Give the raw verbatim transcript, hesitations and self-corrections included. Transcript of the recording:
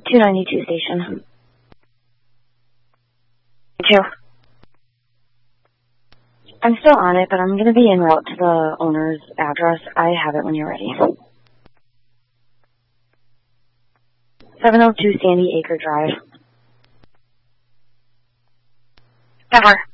two ninety-two station. Two. I'm still on it, but I'm going to be en route to the owner's address. I have it when you're ready. seven oh two Sandy Acre Drive. Never.